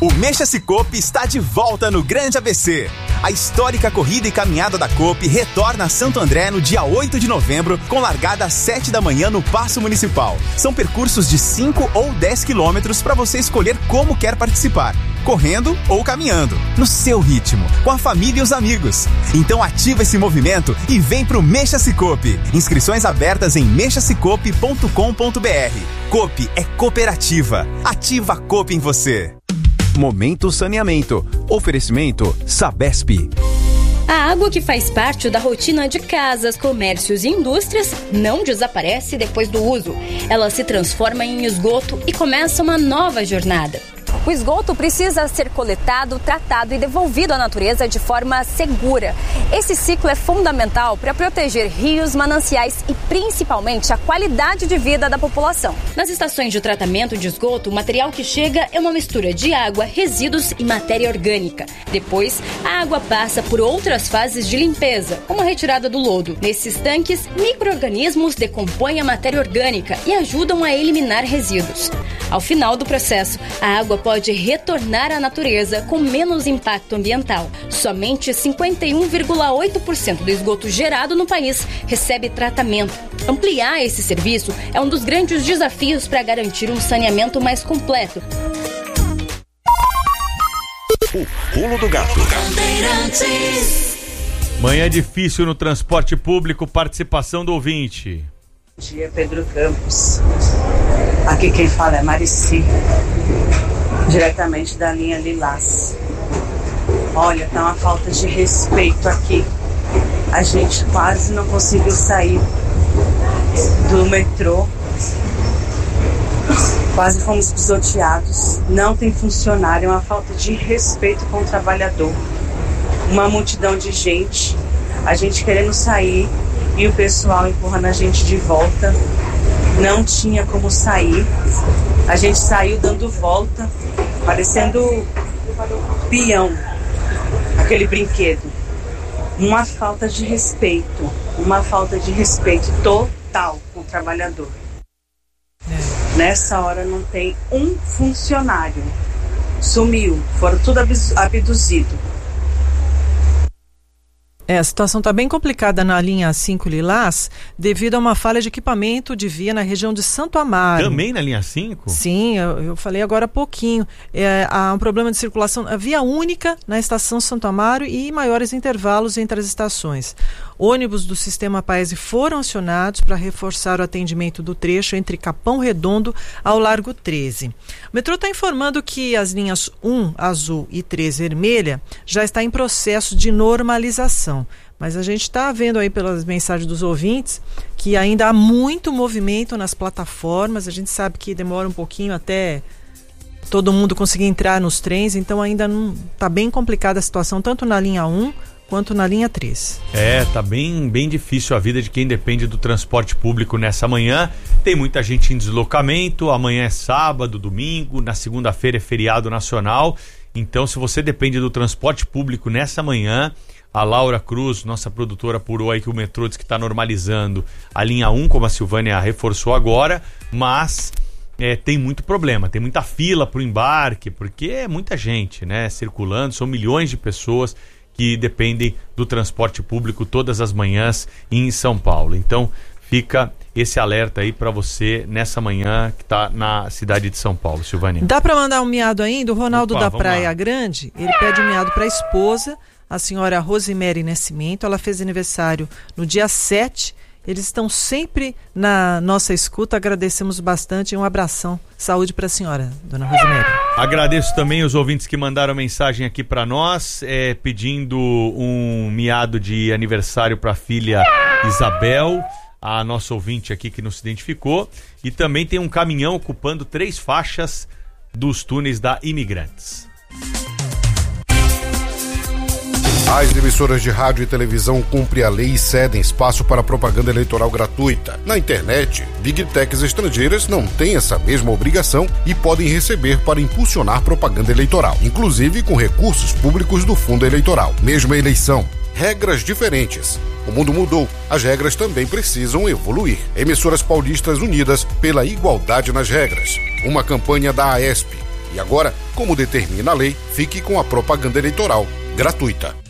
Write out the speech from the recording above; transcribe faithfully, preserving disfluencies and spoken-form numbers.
O Mexa Cicobi está de volta no Grande A B C. A histórica corrida e caminhada da Coop retorna a Santo André no dia oito de novembro, com largada às sete da manhã no Paço Municipal. São percursos de cinco ou dez quilômetros para você escolher como quer participar. Correndo ou caminhando, no seu ritmo, com a família e os amigos. Então ativa esse movimento e vem pro Mexa Cicobi. Inscrições abertas em mexa cicobi ponto com ponto b r. Coop é cooperativa. Ativa a Coop em você. Momento Saneamento. Oferecimento Sabesp. A água que faz parte da rotina de casas, comércios e indústrias não desaparece depois do uso. Ela se transforma em esgoto e começa uma nova jornada. O esgoto precisa ser coletado, tratado e devolvido à natureza de forma segura. Esse ciclo é fundamental para proteger rios, mananciais e principalmente a qualidade de vida da população. Nas estações de tratamento de esgoto, o material que chega é uma mistura de água, resíduos e matéria orgânica. Depois, a água passa por outras fases de limpeza, como a retirada do lodo. Nesses tanques, micro-organismos decompõem a matéria orgânica e ajudam a eliminar resíduos. Ao final do processo, a água pode retornar à natureza com menos impacto ambiental. Somente cinquenta e um vírgula oito por cento do esgoto gerado no país recebe tratamento. Ampliar esse serviço é um dos grandes desafios para garantir um saneamento mais completo. O pulo do gato. Manhã difícil no transporte público, participação do ouvinte. Bom dia, Pedro Campos. Aqui quem fala é Marici, diretamente da linha Lilás. Olha, tá uma falta de respeito aqui. A gente quase não conseguiu sair do metrô. Quase fomos pisoteados. Não tem funcionário, é uma falta de respeito com o trabalhador. Uma multidão de gente, a gente querendo sair e o pessoal empurrando a gente de volta. Não tinha como sair. A gente saiu dando volta, parecendo peão, aquele brinquedo. Uma falta de respeito, uma falta de respeito total com o trabalhador. É. Nessa hora não tem um funcionário. Sumiu, foram tudo abduzidos. É, a situação está bem complicada na linha cinco Lilás devido a uma falha de equipamento de via na região de Santo Amaro. Também na linha cinco? Sim, eu, eu falei agora há pouquinho. É, há um problema de circulação, a via única na estação Santo Amaro e maiores intervalos entre as estações. Ônibus do sistema Paese foram acionados para reforçar o atendimento do trecho entre Capão Redondo ao Largo treze. O metrô está informando que as linhas um, azul, e três, vermelha, já está em processo de normalização. Mas a gente está vendo aí pelas mensagens dos ouvintes que ainda há muito movimento nas plataformas. A gente sabe que demora um pouquinho até todo mundo conseguir entrar nos trens, então ainda não está bem complicada a situação, tanto na linha um quanto na linha três. É, tá bem, bem difícil a vida de quem depende do transporte público nessa manhã. Tem muita gente em deslocamento, amanhã é sábado, domingo, na segunda-feira é feriado nacional. Então, se você depende do transporte público nessa manhã, a Laura Cruz, nossa produtora, apurou aí que o metrô diz que está normalizando a linha um, como a Silvânia reforçou agora, mas é, tem muito problema, tem muita fila para o embarque, porque é muita gente, né, circulando, são milhões de pessoas que dependem do transporte público todas as manhãs em São Paulo. Então, fica esse alerta aí para você nessa manhã que está na cidade de São Paulo, Silvânia. Dá para mandar um miado ainda? O Ronaldo Opa, da Praia lá. Grande, ele pede um miado para a esposa, a senhora Rosemary Nascimento. Ela fez aniversário no dia sete. Eles estão sempre na nossa escuta, agradecemos bastante. Um abração, saúde para a senhora, dona Rosemary. Agradeço também os ouvintes que mandaram mensagem aqui para nós, é, pedindo um miado de aniversário para a filha Isabel, a nossa ouvinte aqui que não se identificou, e também tem um caminhão ocupando três faixas dos túneis da Imigrantes. As emissoras de rádio e televisão cumprem a lei e cedem espaço para propaganda eleitoral gratuita. Na internet, Big Techs estrangeiras não têm essa mesma obrigação e podem receber para impulsionar propaganda eleitoral, inclusive com recursos públicos do fundo eleitoral. Mesma eleição, regras diferentes. O mundo mudou, as regras também precisam evoluir. Emissoras paulistas unidas pela igualdade nas regras. Uma campanha da AESP. E agora, como determina a lei, fique com a propaganda eleitoral gratuita.